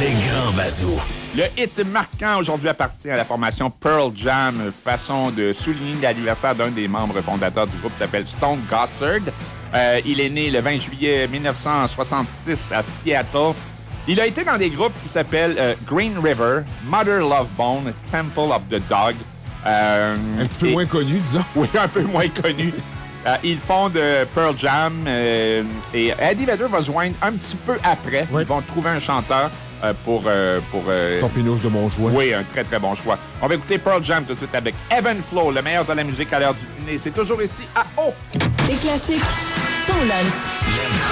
Les grands bazous. Le hit marquant aujourd'hui appartient à la formation Pearl Jam, façon de souligner l'anniversaire d'un des membres fondateurs du groupe qui s'appelle Stone Gossard. Il est né le 20 juillet 1966 à Seattle. Il a été dans des groupes qui s'appellent Green River, Mother Love Bone, Temple of the Dog. Un petit peu moins connu, disons. Oui, un peu moins connu. Ils fonde Pearl Jam et Eddie Vedder va se joindre un petit peu après. Oui. Ils vont trouver un chanteur pour Torpinouche de mon joint. oui, un très, très bon choix. On va écouter Pearl Jam tout de suite avec Evan Flow, le meilleur de la musique à l'heure du dîner. C'est toujours ici à O. Des classiques, ton lunch. Les